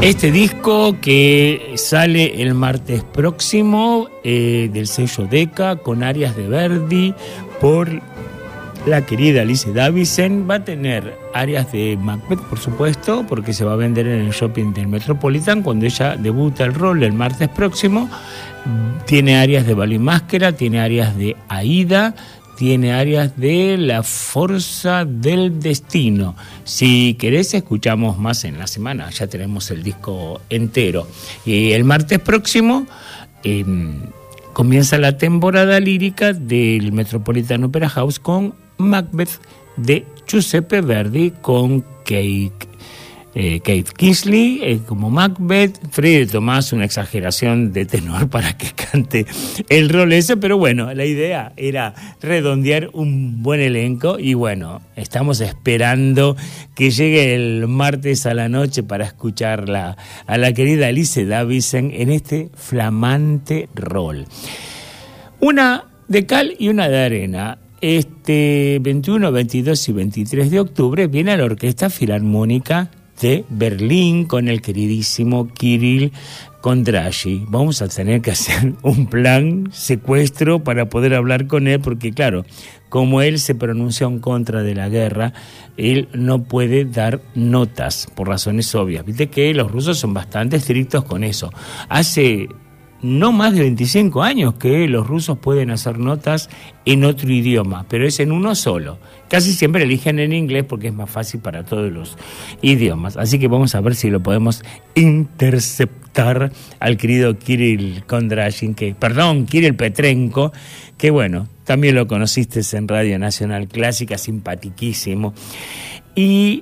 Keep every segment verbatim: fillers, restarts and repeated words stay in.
Este disco que sale el martes próximo eh, del sello Decca con arias de Verdi por la querida Alice Davison, va a tener arias de Macbeth, por supuesto, porque se va a vender en el shopping del Metropolitan cuando ella debuta el rol el martes próximo. Tiene arias de Ballo y Máscara, tiene arias de Aida, tiene áreas de La Fuerza del Destino. Si querés, escuchamos más en la semana, ya tenemos el disco entero. Y el martes próximo eh, comienza la temporada lírica del Metropolitan Opera House con Macbeth de Giuseppe Verdi, con Kate, eh, Kate Kingsley eh, como Macbeth, Freddy Tomás, una exageración de tenor para que cante el rol ese, pero bueno, la idea era redondear un buen elenco y bueno, estamos esperando que llegue el martes a la noche para escucharla a la querida Alice Davison en este flamante rol. Una de cal y una de arena. Este veintiuno, veintidós y veintitrés de octubre viene la Orquesta Filarmónica de Berlín con el queridísimo Kirill Kondrashy. Vamos a tener que hacer un plan secuestro para poder hablar con él, porque claro, como él se pronunció en contra de la guerra, él no puede dar notas por razones obvias. Viste que los rusos son bastante estrictos con eso. Hace no más de veinticinco años que los rusos pueden hacer notas en otro idioma, pero es en uno solo. Casi siempre eligen en inglés porque es más fácil para todos los idiomas. Así que vamos a ver si lo podemos interceptar al querido Kirill Kondrashy, que, perdón, Kirill Petrenko, que bueno, también lo conociste en Radio Nacional Clásica, simpatiquísimo. Y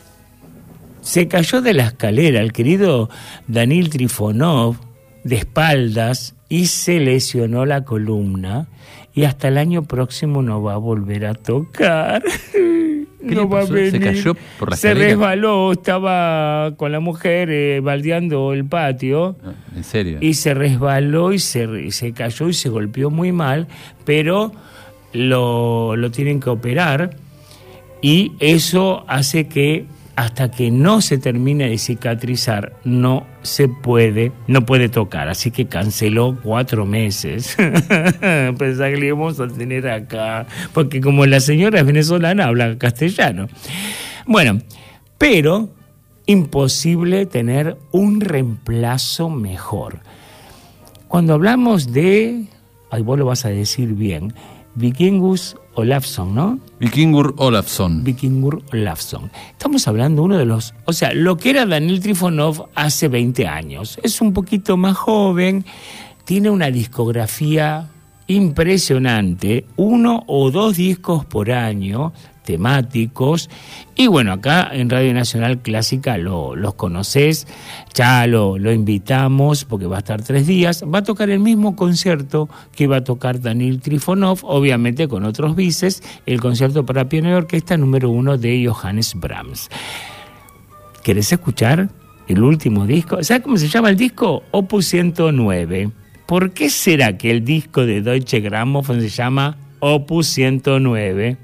se cayó de la escalera el querido Danil Trifonov, de espaldas, y se lesionó la columna y hasta el año próximo no va a volver a tocar. No va a venir. ¿Se cayó por la Se escalera? resbaló, estaba con la mujer eh, baldeando el patio. ¿En serio? Y se resbaló y se, se cayó y se golpeó muy mal, pero lo, lo tienen que operar y eso hace que hasta que no se termine de cicatrizar, no se puede, no puede tocar. Así que canceló cuatro meses. Pensá que le íbamos a tener acá, porque como la señora es venezolana, habla castellano. Bueno, pero imposible tener un reemplazo mejor. Cuando hablamos de, ay, vos lo vas a decir bien, Vikingus Olafsson, ¿no? Vikingur Olafsson. Vikingur Olafsson. Estamos hablando uno de los, o sea, lo que era Danil Trifonov hace veinte años. Es un poquito más joven, tiene una discografía impresionante, uno o dos discos por año, temáticos, y bueno, acá en Radio Nacional Clásica lo, los conocés, ya lo, lo invitamos porque va a estar tres días, va a tocar el mismo concierto que va a tocar Danil Trifonov, obviamente con otros vices, el concierto para piano y orquesta número uno de Johannes Brahms. ¿Querés escuchar el último disco? ¿Sabes cómo se llama el disco? Opus ciento nueve. ¿Por qué será que el disco de Deutsche Grammophon se llama Opus ciento nueve?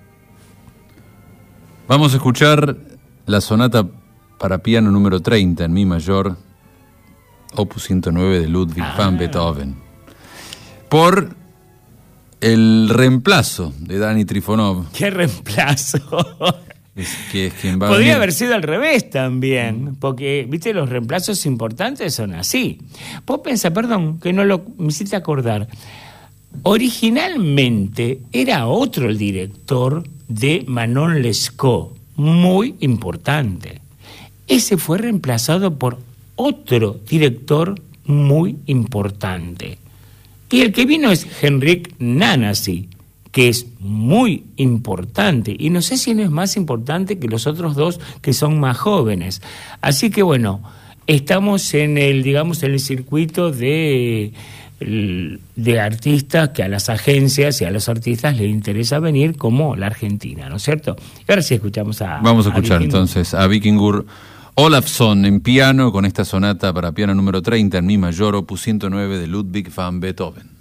Vamos a escuchar la sonata para piano número treinta en mi mayor, opus ciento nueve de Ludwig ah. van Beethoven, por el reemplazo de Dani Trifonov. ¿Qué reemplazo? Es que es quien va Podría a haber sido al revés también, porque, viste, los reemplazos importantes son así. Vos pensás, perdón, que no lo me hiciste acordar, originalmente era otro el director de Manon Lescaut, muy importante. Ese fue reemplazado por otro director muy importante. Y el que vino es Henrik Nanasi, que es muy importante. Y no sé si no es más importante que los otros dos que son más jóvenes. Así que bueno, estamos en el, digamos, en el circuito de... de artistas que a las agencias y a los artistas les interesa venir, como la Argentina, ¿no es cierto? Y ahora sí escuchamos a... Vamos a escuchar a entonces a Vikingur Olafsson en piano con esta sonata para piano número treinta en mi mayor, opus ciento nueve de Ludwig van Beethoven.